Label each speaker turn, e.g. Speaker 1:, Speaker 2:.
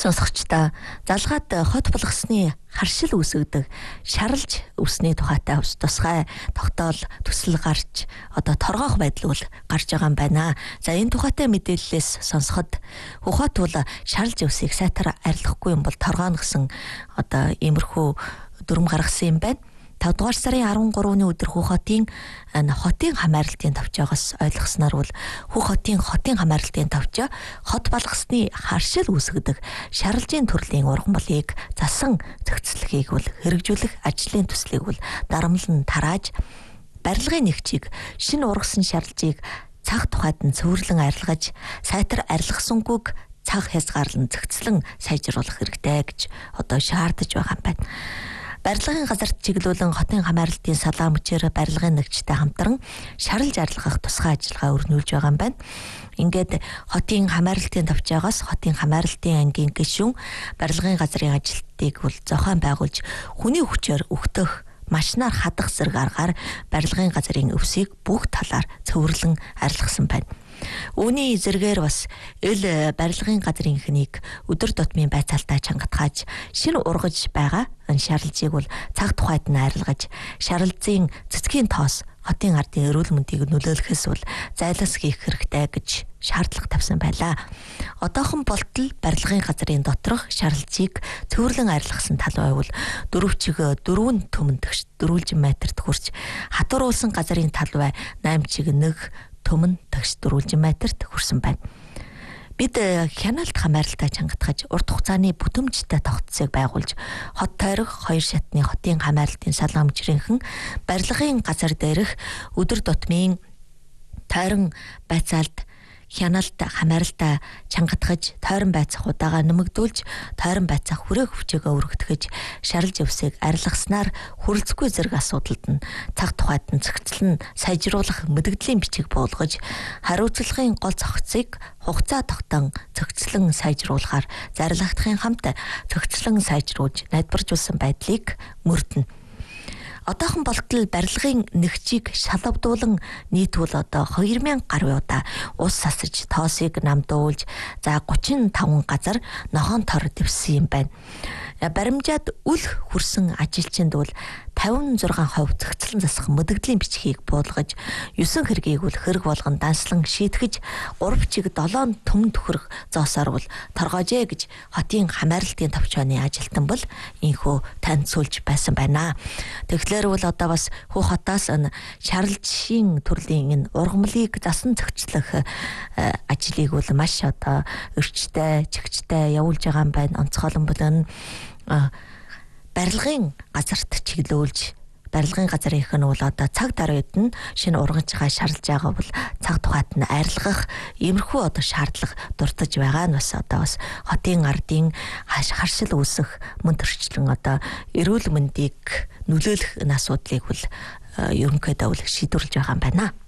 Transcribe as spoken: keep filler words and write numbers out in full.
Speaker 1: Сонсогчдоо залгаад хот болгосны харшил үүсгдэг шаралж үсний тухайтай тусгай тогтоол төсөл гарч одоо торгоох байдал бол гарч байгаа юм байна. За энэ тухайтай мэдээллээс сонсоход хөхөт бол шаралж үсийг сайтар арилгахгүй юм бол торгооно гэсэн одоо иймэрхүү дүрм гаргасан юм байна. тавд дугаар сарын арван гурваны өдөр Хүүхотын хотын хамааралтын товчоогоос ойлгосноор бол Хүүхотын хотын хамааралтын товчоо хот болгосны харшил үүсгдэг шаралжийн төрлийн урган болыг засан зохицлохыг бол хэрэгжүүлэх ажлын төслийг бол дарамлан тарааж барилгын нэгчийг шинэ ургасан шаралжийг цаг тухайд нь цөврлэн арилгаж сайтар арилгасангүйг цаг хязгаарлан зохицлон сайжруулах хэрэгтэй гэж одоо шаардаж байгаа юм байна. Барилгын газарт чиглүүлэн хотын хамааралтын салаа мөчөөр барилгын нэгжтэй хамтран шаралж арилгах тусгай ажиллагаа өрнүүлж байгаа юм байна. Ингээд хотын хамааралтын товчоогоос хотын хамааралтын ангийн гишүүн барилгын газрын ажилтныг бол зохион байгуулж хүний хүчээр өгтөх машинаар хадах зэрэг аргаар барилгын газрын өвсийг бүх талаар цөврлэн арилгасан байна. Үүний зэргээр бас ил барилгын газрын ихнийг өдөр тутмын байцаалтаа чангатгааж шинэ ургаж байгаа шаралжийг бол цаг тухайд нь арилгаж шаралзын цэцгийн тоос хотын ардын эрүүл мэндийг нөлөөлөхөөс бол зайлаас хийх хэрэгтэй гэж шаардлага тавьсан байлаа. Одоохон болтол барилгын газрын доторх шаралжийг цөврлэн арилгасан тал байвал дөрөв чиг дөрвөн төмөн тэгш дөрвөлжин метрт хүрч хатууруулсан газрын тал бай найман чиг нэг төмөн тэгш дөрвөлжин метрт хүрсэн байна. Бид хяналт хамааралтай чангатгаж урт хугацааны бүдэмжтэй тогтцыг байгуулж хот тойрог хоёр шатны хотын хамааралтын салгаа мөчрийнхэн барилгын газар дээрх өдөр тутмын тойрон байцаалд хяналт хамааралтай чангатгаж тойрон байцах удаага нэмэгдүүлж тойрон байцах хүрээх хүчээгээ өргөтгөж шаралж өвсийг арилгаснаар хүрэлцэхгүй зэрэг асуудалд нь цаг тухайд нь зохицлон сайжруулах мэдэгдлийн бичиг буулгаж хариуцлагын гол зохицыг хугацаа тогтоон зохицлон сайжруулахаар зарилгагдахын хамт зохицлон сайжруулж найдваржуулсан байдлыг мөрдөнө. Одоохон болтол барилгын нэгжийг шалавдуулан нийтвэл одоо хоёр мянга гаруй удаа ус сасаж тоосыг намдуулж за гучин таван газар нохоон тор дэвсэн юм байна. Баримжаад үл хүрсэн ажилчинд бол тавин зургаан хувь зохицлон засах мэдэгдлийн бичгийг буулгаж есөн хэргийг бол хэрэг болгон данслан шийтгэж гурав чиг долоон төмөн төхөрөх зоосоор бол торгоожээ гэж хотын хамааралтын товчооны ажилтан бол инхүү танилцуулж байсан байна. Тэгэхээр бол одоо бас Хүүхотоос шаралжийн төрлийн энэ ургамлыг засан зохицлох ажлыг бол маш одоо өрчтэй, чигчтэй явуулж байгаа юм байна. Онцгойлон болон барилгын газарт чиглүүлж барилгын газрынх нь бол одоо цаг даруйд нь шинэ ургаж байгаа шаралж байгаа бол цаг тухайд нь арилгах иймэрхүү одоо шаардлага дурдж байгаа нь бас одоо бас хотын ардын харшил үүсэх мөн төрчлөн одоо эрүүл мэндийг нөлөөлөх энэ асуудлыг бол ерөнхийдөө шийдвэрлэж байгаа юм байна.